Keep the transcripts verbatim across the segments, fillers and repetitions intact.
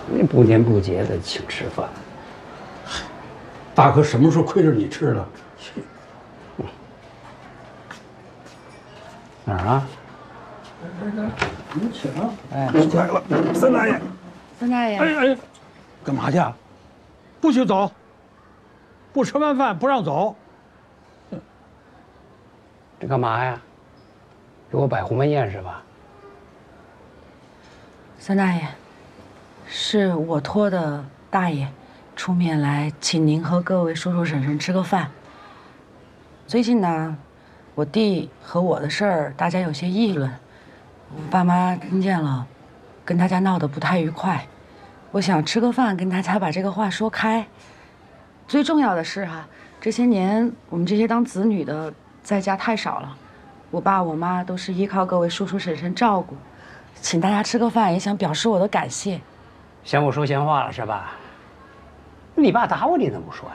你不年不节的请吃饭， 大哥什么时候亏着你吃了？ 哪儿啊？ 你请。 哎， 来了，三大爷。 三大爷， 哎哎，干嘛去？不许走！不吃完饭不让走。 这干嘛呀？给我摆鸿门宴是吧？ 三大爷，是我托的大爷出面来请您和各位叔叔婶婶吃个饭。最近呢，我弟和我的事儿，大家有些议论，我爸妈听见了，跟大家闹得不太愉快。我想吃个饭，跟大家把这个话说开。最重要的是哈、啊，这些年我们这些当子女的在家太少了，我爸我妈都是依靠各位叔叔婶婶照顾，请大家吃个饭，也想表示我的感谢。 嫌我说闲话了是吧？你爸打我你怎么不说呀？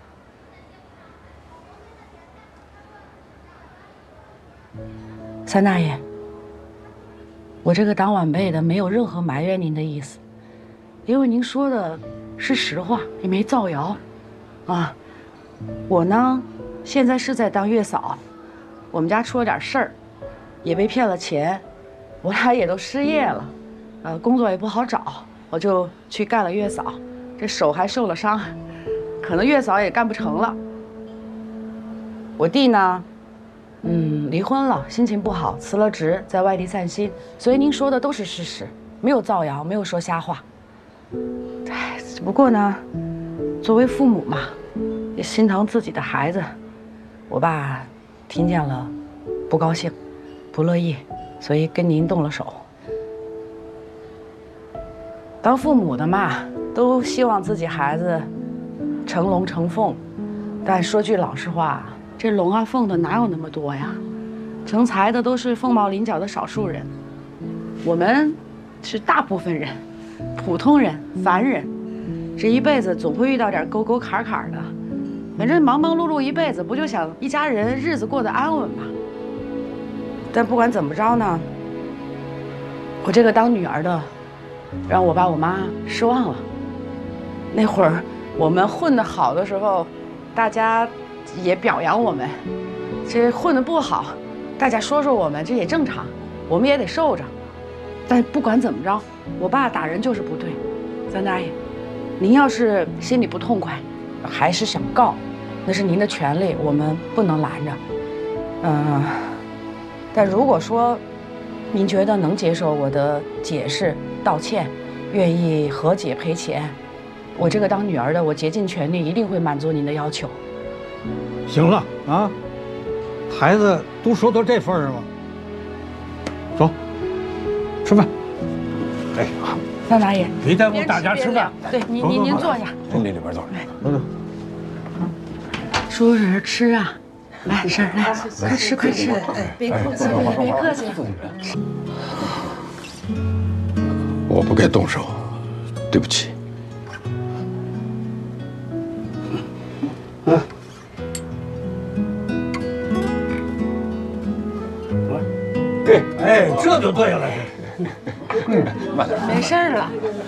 三大爷，我这个当晚辈的没有任何埋怨您的意思，因为您说的是实话，也没造谣。啊，我呢，现在是在当月嫂，我们家出了点事儿，也被骗了钱，我俩也都失业了，呃，工作也不好找，我就去干了月嫂，这手还受了伤，可能月嫂也干不成了。我弟呢？嗯，离婚了，心情不好，辞了职，在外地散心。所以您说的都是事实，没有造谣，没有说瞎话。哎，只不过呢，作为父母嘛，也心疼自己的孩子。我爸听见了，不高兴，不乐意，所以跟您动了手。当父母的嘛，都希望自己孩子成龙成凤，但说句老实话。这龙啊凤的哪有那么多呀？成才的都是凤毛麟角的少数人，我们是大部分人，普通人、凡人，这一辈子总会遇到点沟沟坎坎的。反正忙忙碌碌一辈子，不就想一家人日子过得安稳吗？但不管怎么着呢，我这个当女儿的，让我爸我妈失望了。那会儿我们混得好的时候，大家也表扬我们，这混得不好，大家说说我们，这也正常，我们也得受着。但不管怎么着，我爸打人就是不对。三大爷，您要是心里不痛快，还是想告，那是您的权利，我们不能拦着。嗯，但如果说您觉得能接受我的解释、道歉，愿意和解赔钱，我这个当女儿的，我竭尽全力，一定会满足您的要求。 行了啊，孩子都说到这份儿上了，走，吃饭。哎呀， 三大爷， 别耽误大家吃饭。 对，您您您坐下。 从里里边走，走走。 叔叔婶婶吃啊，来婶儿来，快吃快吃，别客气，别客气。 我不该动手，对不起。 啊。 对，哎，这就对了， 嗯，慢点， 没事了。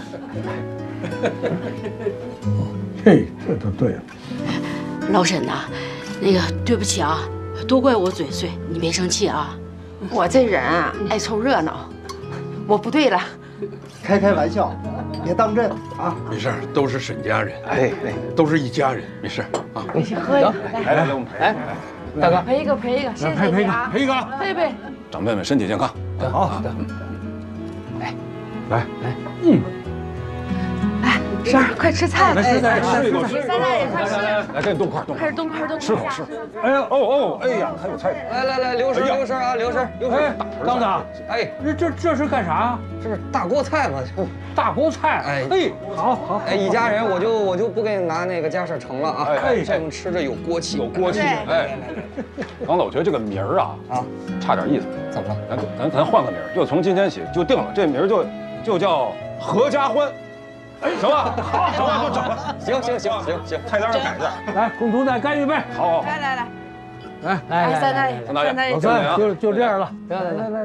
嘿，这就对了。 老沈呐，那个对不起啊，都怪我嘴碎，你别生气啊。 我这人啊，爱凑热闹，我不对了。 开开玩笑，别当真啊。 没事，都是沈家人，哎哎，都是一家人，没事啊。 你去喝一个， 来来来，我们陪。 大哥， 陪一个陪一个，谢谢陪陪你啊， 陪一个， 陪陪。 长辈们身体健康。 好，好的。 来， 来来， 嗯。 来，婶儿，快吃菜。 来，吃菜，吃一口， 三大爷，快吃。 来，赶紧动筷，动筷， 快动筷动筷。 吃口吃。 哎呀， 哦哦，哎呀，还有菜。 来来来，留神留神啊，留神留神。 哎，刚子， 哎， 这这这是干啥？ 这是大锅菜嘛？ 大锅菜。 哎， 嘿，好好。 哎，一家人，我就我就不给你拿那个家事盛了啊。 哎， 这么吃着有锅气， 有锅气。哎，刚子，我觉得这个名儿啊啊差点意思。 怎么了？ 咱咱咱换个名儿，就从今天起就定了，这名儿就就叫合家欢。哎，行吧，好，行吧，就整了。 行行行行行， 菜单上改一下。 来，共同在干预备。 好，好， 来来来， 来来，三大爷， 三大爷， 三大爷， 老三就就这样了。 来来来。